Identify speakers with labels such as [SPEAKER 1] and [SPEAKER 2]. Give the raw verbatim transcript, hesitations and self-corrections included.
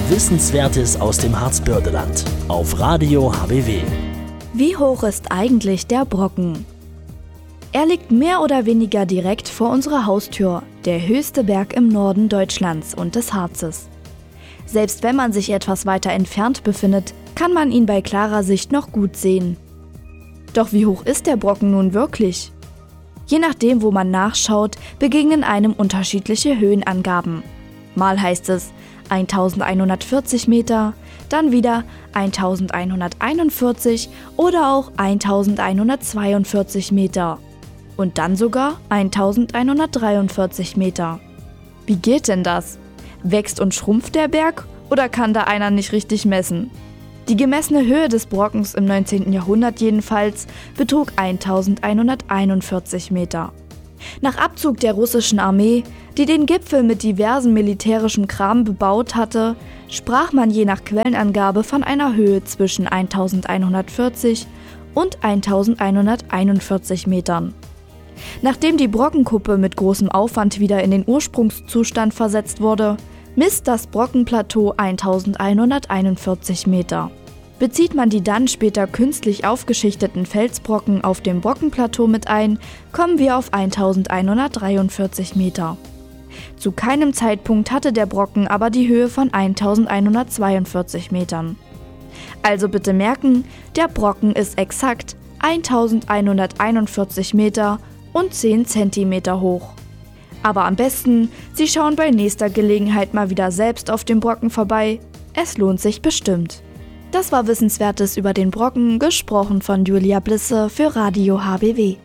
[SPEAKER 1] Wissenswertes aus dem Harzbördeland auf Radio H B W.
[SPEAKER 2] Wie hoch ist eigentlich der Brocken? Er liegt mehr oder weniger direkt vor unserer Haustür, der höchste Berg im Norden Deutschlands und des Harzes. Selbst wenn man sich etwas weiter entfernt befindet, kann man ihn bei klarer Sicht noch gut sehen. Doch wie hoch ist der Brocken nun wirklich? Je nachdem, wo man nachschaut, begegnen einem unterschiedliche Höhenangaben. Mal heißt es eintausendeinhundertvierzig Meter, dann wieder eintausendeinhunderteinundvierzig oder auch eintausendeinhundertzweiundvierzig Meter. Und dann sogar eintausendeinhundertdreiundvierzig Meter. Wie geht denn das? Wächst und schrumpft der Berg oder kann da einer nicht richtig messen? Die gemessene Höhe des Brockens im neunzehnten Jahrhundert jedenfalls betrug eintausendeinhunderteinundvierzig Meter. Nach Abzug der russischen Armee, die den Gipfel mit diversen militärischen Kram bebaut hatte, sprach man je nach Quellenangabe von einer Höhe zwischen eintausendeinhundertvierzig und eintausendeinhunderteinundvierzig Metern. Nachdem die Brockenkuppe mit großem Aufwand wieder in den Ursprungszustand versetzt wurde, misst das Brockenplateau eintausendeinhunderteinundvierzig Meter. Bezieht man die dann später künstlich aufgeschichteten Felsbrocken auf dem Brockenplateau mit ein, kommen wir auf eintausendeinhundertdreiundvierzig Meter. Zu keinem Zeitpunkt hatte der Brocken aber die Höhe von eintausendeinhundertzweiundvierzig Metern. Also bitte merken, der Brocken ist exakt eintausendeinhunderteinundvierzig Meter und zehn Zentimeter hoch. Aber am besten, Sie schauen bei nächster Gelegenheit mal wieder selbst auf dem Brocken vorbei. Es lohnt sich bestimmt. Das war Wissenswertes über den Brocken, gesprochen von Julia Blisse für Radio H B W.